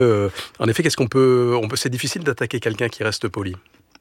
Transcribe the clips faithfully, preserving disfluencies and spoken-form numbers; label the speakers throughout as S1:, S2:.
S1: Euh, en effet, qu'est-ce qu'on peut, on peut... c'est difficile d'attaquer quelqu'un qui reste poli.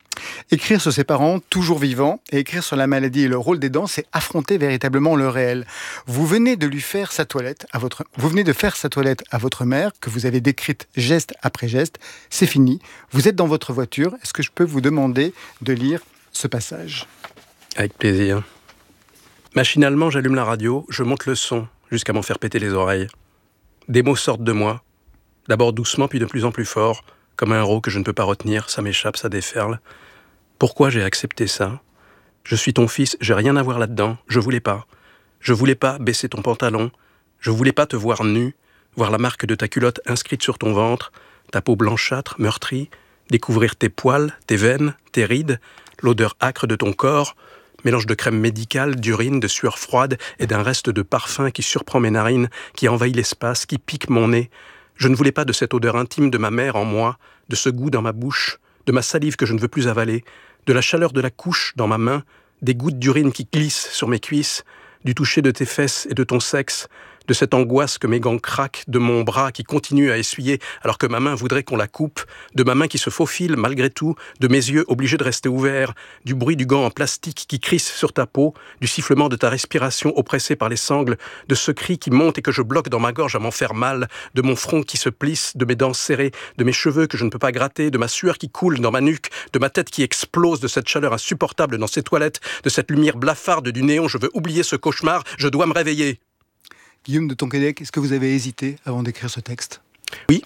S2: Écrire sur ses parents, toujours vivants, et écrire sur la maladie et le rôle d'aidant, c'est affronter véritablement le réel. Vous venez de lui faire sa toilette à votre, vous venez de faire sa toilette à votre mère, que vous avez décrite geste après geste. C'est fini. Vous êtes dans votre voiture. Est-ce que je peux vous demander de lire ce passage ?
S1: Avec plaisir. Machinalement, j'allume la radio, je monte le son, jusqu'à m'en faire péter les oreilles. Des mots sortent de moi, d'abord doucement, puis de plus en plus fort, comme un rot que je ne peux pas retenir, ça m'échappe, ça déferle. Pourquoi j'ai accepté ça ? Je suis ton fils, j'ai rien à voir là-dedans, je voulais pas. Je voulais pas baisser ton pantalon, je voulais pas te voir nu, voir la marque de ta culotte inscrite sur ton ventre, ta peau blanchâtre, meurtrie, découvrir tes poils, tes veines, tes rides, l'odeur âcre de ton corps, mélange de crème médicale, d'urine, de sueur froide et d'un reste de parfum qui surprend mes narines, qui envahit l'espace, qui pique mon nez. Je ne voulais pas de cette odeur intime de ma mère en moi, de ce goût dans ma bouche, de ma salive que je ne veux plus avaler, de la chaleur de la couche dans ma main, des gouttes d'urine qui glissent sur mes cuisses, du toucher de tes fesses et de ton sexe, de cette angoisse que mes gants craquent, de mon bras qui continue à essuyer alors que ma main voudrait qu'on la coupe, de ma main qui se faufile malgré tout, de mes yeux obligés de rester ouverts, du bruit du gant en plastique qui crisse sur ta peau, du sifflement de ta respiration oppressée par les sangles, de ce cri qui monte et que je bloque dans ma gorge à m'en faire mal, de mon front qui se plisse, de mes dents serrées, de mes cheveux que je ne peux pas gratter, de ma sueur qui coule dans ma nuque, de ma tête qui explose, de cette chaleur insupportable dans ces toilettes, de cette lumière blafarde du néon. Je veux oublier ce cauchemar, je dois me réveiller.
S2: Guillaume de Tonquédec, est-ce que vous avez hésité avant d'écrire ce texte ?
S1: Oui,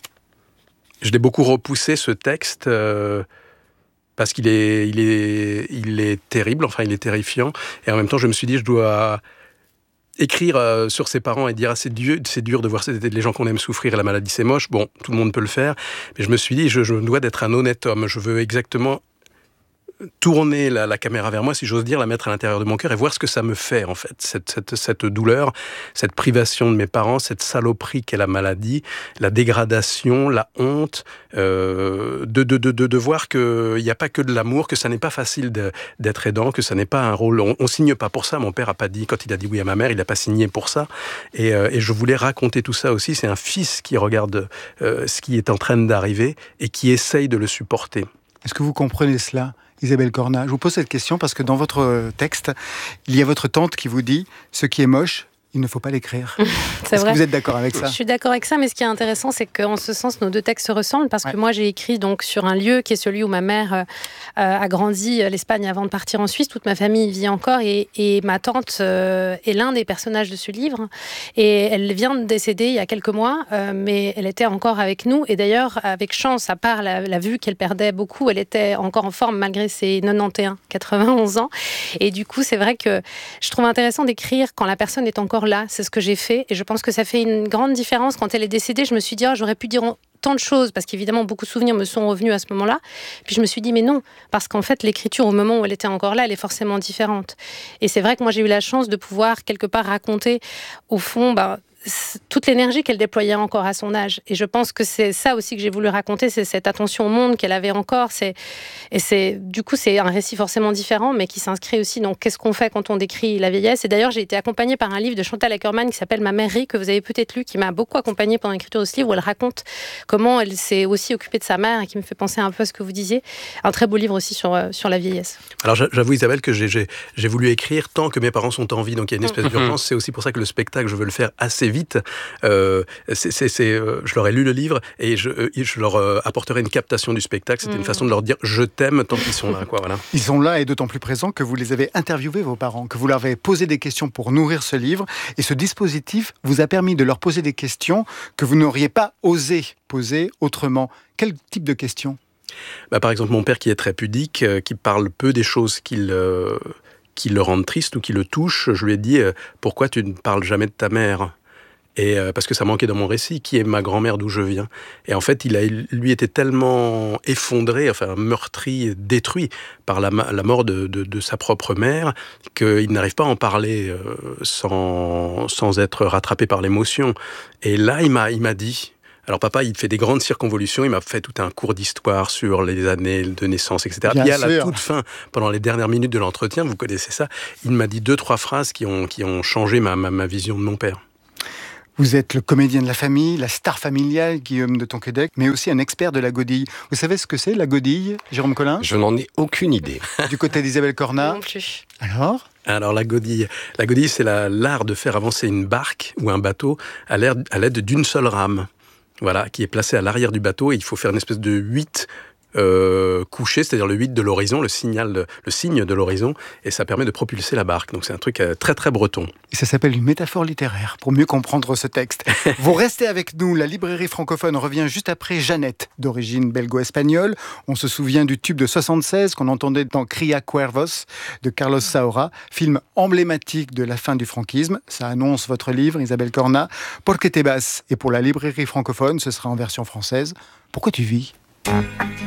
S1: je l'ai beaucoup repoussé ce texte euh, parce qu'il est, il est, il est terrible, enfin il est terrifiant. Et en même temps, je me suis dit, je dois écrire euh, sur ses parents et dire ah, c'est, dur, c'est dur de voir les gens qu'on aime souffrir et la maladie, c'est moche. Bon, tout le monde peut le faire. Mais je me suis dit, je, je dois d'être un honnête homme. Je veux exactement tourner la, la caméra vers moi, si j'ose dire, la mettre à l'intérieur de mon cœur et voir ce que ça me fait, en fait. Cette, cette, cette douleur, cette privation de mes parents, cette saloperie qu'est la maladie, la dégradation, la honte, euh, de, de, de, de, de voir qu'il n'y a pas que de l'amour, que ça n'est pas facile de, d'être aidant, que ça n'est pas un rôle... On ne signe pas pour ça. Mon père n'a pas dit, quand il a dit oui à ma mère, il n'a pas signé pour ça. Et, euh, et je voulais raconter tout ça aussi. C'est un fils qui regarde euh, ce qui est en train d'arriver et qui essaye de le supporter.
S2: Est-ce que vous comprenez cela ? Isabelle Cornat, je vous pose cette question parce que dans votre texte, il y a votre tante qui vous dit « Ce qui est moche, il ne faut pas l'écrire ».
S3: C'est
S2: Est-ce
S3: vrai.
S2: que vous êtes d'accord avec ça ?
S3: Je suis d'accord avec ça, mais ce qui est intéressant, c'est qu'en ce sens, nos deux textes se ressemblent parce ouais. que moi, j'ai écrit donc sur un lieu qui est celui où ma mère euh, a grandi, l'Espagne, avant de partir en Suisse. Toute ma famille y vit encore et, et ma tante euh, est l'un des personnages de ce livre. Et elle vient de décéder il y a quelques mois, euh, mais elle était encore avec nous. Et d'ailleurs, avec chance, à part la, la vue qu'elle perdait beaucoup, elle était encore en forme malgré ses quatre-vingt-onze, quatre-vingt-onze ans. Et du coup, c'est vrai que je trouve intéressant d'écrire quand la personne est encore là. C'est ce que j'ai fait et je pense que ça fait une grande différence. Quand elle est décédée, je me suis dit oh, j'aurais pu dire tant de choses parce qu'évidemment beaucoup de souvenirs me sont revenus à ce moment-là. Puis je me suis dit mais non, parce qu'en fait l'écriture au moment où elle était encore là, elle est forcément différente. Et c'est vrai que moi j'ai eu la chance de pouvoir quelque part raconter au fond bah, toute l'énergie qu'elle déployait encore à son âge. Et je pense que c'est ça aussi que j'ai voulu raconter, c'est cette attention au monde qu'elle avait encore. C'est, et c'est, du coup, c'est un récit forcément différent, mais qui s'inscrit aussi dans qu'est-ce qu'on fait quand on décrit la vieillesse. Et d'ailleurs, j'ai été accompagnée par un livre de Chantal Akerman qui s'appelle « Ma mère rit », que vous avez peut-être lu, qui m'a beaucoup accompagnée pendant l'écriture de ce livre, où elle raconte comment elle s'est aussi occupée de sa mère et qui me fait penser un peu à ce que vous disiez. Un très beau livre aussi sur, sur la vieillesse.
S1: Alors, j'avoue, Isabelle, que j'ai, j'ai, j'ai voulu écrire tant que mes parents sont en vie, donc il y a une espèce d'urgence. C'est aussi pour ça que le spectacle, je veux le faire assez vite. Euh, c'est, c'est, c'est, euh, je leur ai lu le livre et je, euh, je leur euh, apporterai une captation du spectacle. C'était mmh. une façon de leur dire je t'aime tant qu'ils sont là, quoi, voilà.
S2: Ils sont là et d'autant plus présents que vous les avez interviewés, vos parents, que vous leur avez posé des questions pour nourrir ce livre. Et ce dispositif vous a permis de leur poser des questions que vous n'auriez pas osé poser autrement. Quel type de questions ?
S1: Bah, par exemple, mon père qui est très pudique, euh, qui parle peu des choses qu'il... Euh, qui le rendent triste ou qui le touchent. Je lui ai dit euh, pourquoi tu ne parles jamais de ta mère ? Et euh, parce que ça manquait dans mon récit, qui est ma grand-mère, d'où je viens. Et en fait, il a, lui était tellement effondré, enfin meurtri, détruit par la, la mort de, de, de sa propre mère, qu'il n'arrive pas à en parler euh, sans, sans être rattrapé par l'émotion. Et là, il m'a, il m'a dit... Alors papa, il fait des grandes circonvolutions, il m'a fait tout un cours d'histoire sur les années de naissance, et cetera. Bien Puis à sûr. La toute fin, pendant les dernières minutes de l'entretien, vous connaissez ça, il m'a dit deux, trois phrases qui ont, qui ont changé ma, ma, ma vision de mon père.
S2: Vous êtes le comédien de la famille, la star familiale Guillaume de Tonquédec, mais aussi un expert de la godille. Vous savez ce que c'est, la godille, Jérôme Collin ?
S4: Je n'en ai aucune idée.
S2: Du côté d'Isabelle Cornat ?
S3: Non plus.
S2: Alors ?
S1: Alors la godille, la godille c'est la, l'art de faire avancer une barque ou un bateau à l'aide, à l'aide d'une seule rame, voilà, qui est placée à l'arrière du bateau et il faut faire une espèce de huit euh, couché, c'est-à-dire le huit de l'horizon, le signal, de, le signe de l'horizon, et ça permet de propulser la barque. Donc c'est un truc euh, très très breton.
S2: Et ça s'appelle une métaphore littéraire, pour mieux comprendre ce texte. Vous restez avec nous, la librairie francophone revient juste après Jeannette, d'origine belgo-espagnole. On se souvient du tube de soixante-seize qu'on entendait dans Cria Cuervos de Carlos Saura, film emblématique de la fin du franquisme. Ça annonce votre livre, Isabelle Cornat. Porque te vas, et pour la librairie francophone, ce sera en version française. Pourquoi tu vis ?